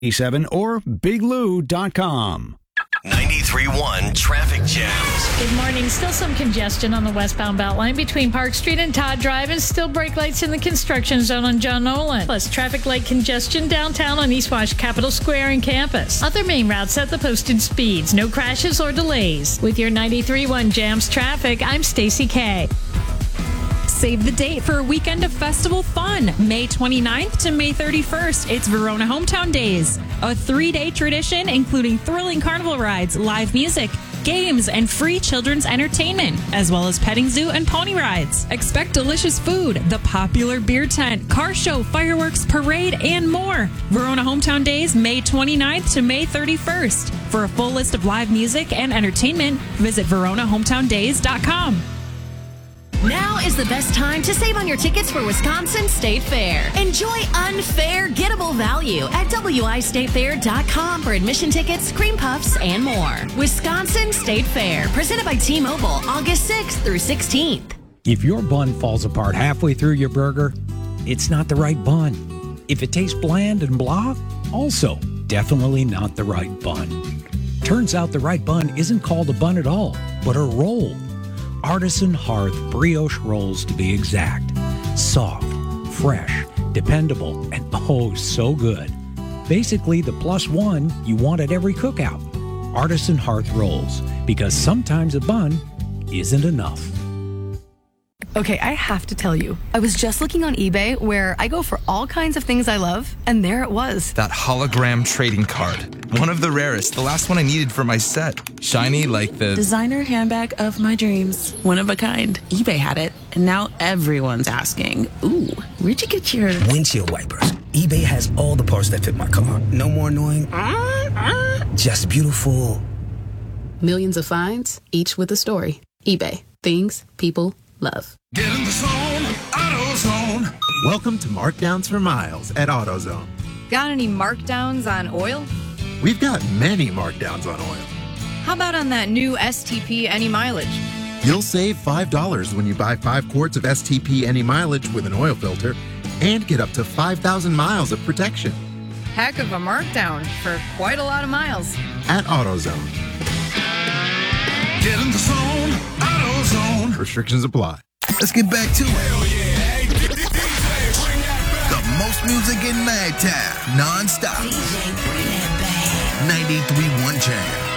or biglou.com. 93.1 Traffic Jams. Good morning. Still some congestion on the westbound Beltline between Park Street and Todd Drive, and still brake lights in the construction zone on John Nolan. Plus traffic light congestion downtown on East Wash Capitol Square and campus. Other main routes at the posted speeds. No crashes or delays. With your 93.1 Jams traffic, I'm Stacy K. Save the date for a weekend of festival fun. May 29th to May 31st. It's Verona Hometown Days, a 3-day tradition including thrilling carnival rides, live music, games, and free children's entertainment, as well as petting zoo and pony rides. Expect delicious food, the popular beer tent, car show, fireworks, parade, and more. Verona Hometown Days, May 29th to May 31st. For a full list of live music and entertainment, visit VeronaHometownDays.com. Now is the best time to save on your tickets for Wisconsin State Fair. Enjoy unfair, gettable value at wistatefair.com for admission tickets, cream puffs, and more. Wisconsin State Fair, presented by T-Mobile, August 6th through 16th. If your bun falls apart halfway through your burger, it's not the right bun. If it tastes bland and blah, also definitely not the right bun. Turns out the right bun isn't called a bun at all, but a roll. Artisan Hearth brioche rolls, to be exact. Soft, fresh, dependable, and oh so good. Basically the plus one you want at every cookout. Artisan Hearth rolls, because sometimes a bun isn't enough. Okay, I have to tell you, I was just looking on eBay where I go for all kinds of things I love, and there it was. That hologram trading card. One of the rarest, the last one I needed for my set. Shiny like the designer handbag of my dreams. One of a kind. eBay had it, and now everyone's asking, ooh, where'd you get your windshield wipers? eBay has all the parts that fit my car. No more annoying, just beautiful. Millions of finds, each with a story. eBay. Things people love. Get in the zone, AutoZone. Welcome to Markdowns for Miles at AutoZone. Got any markdowns on oil? We've got many markdowns on oil. How about on that new STP Any Mileage? You'll save $5 when you buy 5 quarts of STP Any Mileage with an oil filter and get up to 5,000 miles of protection. Heck of a markdown for quite a lot of miles. At AutoZone. Get in the zone, AutoZone. Restrictions apply. Let's get back to it. Hell yeah. Hey, DJ, bring that back. The most music in Magtown, non-stop. DJ, bring that back. 93.1 Jam.